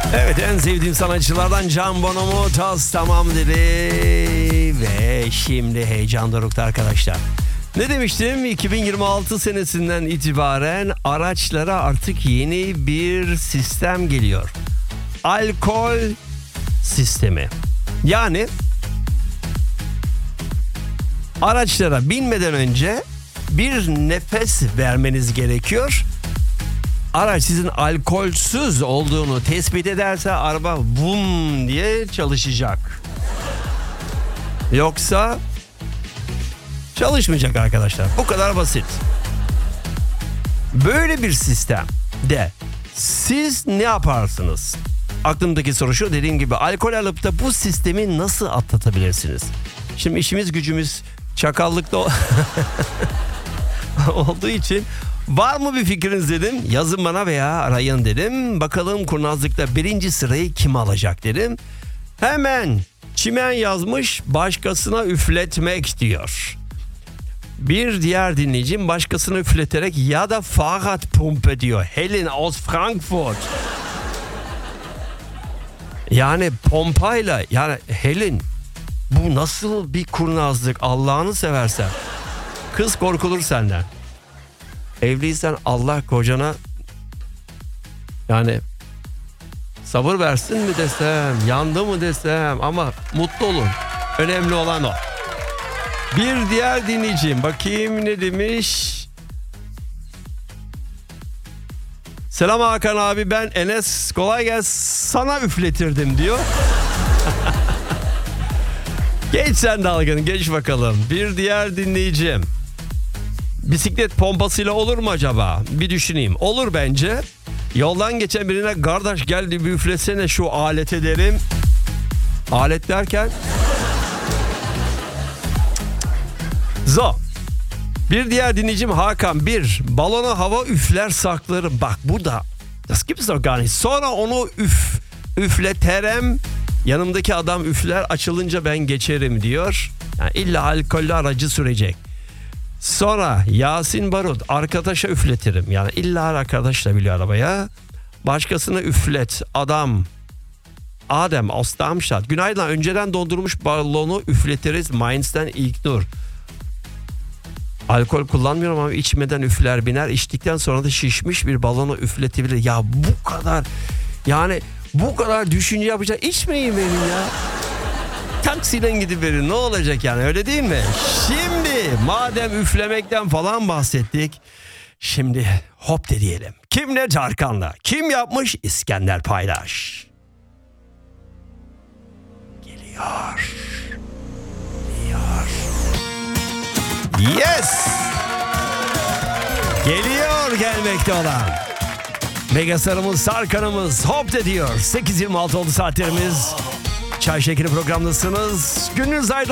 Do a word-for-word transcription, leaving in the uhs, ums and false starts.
Evet, en sevdiğim sanatçılardan Can Bonomo tas tamam dedi. Ve şimdi heyecan dorukta arkadaşlar. Ne demiştim? iki bin yirmi altı senesinden itibaren araçlara artık yeni bir sistem geliyor. Alkol sistemi. Yani araçlara binmeden önce bir nefes vermeniz gerekiyor. Araç sizin alkolsüz olduğunu tespit ederse araba vum diye çalışacak. Yoksa çalışmayacak arkadaşlar. Bu kadar basit. Böyle bir sistemde siz ne yaparsınız? Aklımdaki soru şu, dediğim gibi alkol alıp da bu sistemi nasıl atlatabilirsiniz? Şimdi işimiz gücümüz çakallıkta olduğu için var mı bir fikriniz dedim. Yazın bana veya arayın dedim. Bakalım kurnazlıkta birinci sırayı kim alacak dedim. Hemen Çimen yazmış, başkasına üfletmek diyor. Bir diğer dinleyicim başkasına üfleterek ya da Fahrradpumpe diyor. Helen aus Frankfurt. Yani pompayla, yani Helen, bu nasıl bir kurnazlık Allah'ını seversen. Kız korkulur senden. Evliysen Allah kocana yani sabır versin mi desem, yandı mı desem, ama mutlu olun. Önemli olan o. Bir diğer dinleyicim bakayım ne demiş. Selam Hakan abi, ben Enes, kolay gelsin, sana üfletirdim diyor. Geç sen dalgın, geç bakalım. Bir diğer dinleyicim. Bisiklet pompasıyla olur mu acaba? Bir düşüneyim. Olur bence. Yoldan geçen birine kardeş geldi bir üflesene şu alete derim. Alet derken? Zo. Bir diğer dinleyicim Hakan. Bir, balona hava üfler saklarım. Bak bu da. Das gibt's doch gar nicht. Sonra onu üf, üfleterem. Yanımdaki adam üfler, açılınca ben geçerim diyor. Yani illa alkollü aracı sürecek. Sonra Yasin Barut, arkadaşa üfletirim. Yani illa arkadaş da biliyor arabaya. Başkasına üflet. Adam Adem aus Darmstadt. Günaydın, önceden dondurmuş balonu üfletiriz. Mainz'ten İlknur. Alkol kullanmıyorum ama içmeden üfler biner. İçtikten sonra da şişmiş bir balonu üfletebilir. Ya bu kadar, yani bu kadar düşünce yapacak, içmeyin benim ya. Taksiden gidip verin, ne olacak yani, öyle değil mi? Şimdi madem üflemekten falan bahsettik, şimdi hop de diyelim. Kim ne Tarkan'la? Kim yapmış? İskender Paylaş. Geliyor. Geliyor. Yes! Geliyor gelmekte olan. Megasarımız, Tarkan'ımız hop de diyor. sekiz yirmi altı oldu saatlerimiz. Çay Şekeri programdasınız. Gününüz aydın.